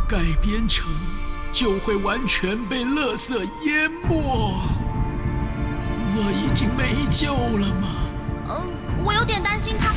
改编成就会完全被垃圾淹没。我已经没救了吗？ 我有点担心他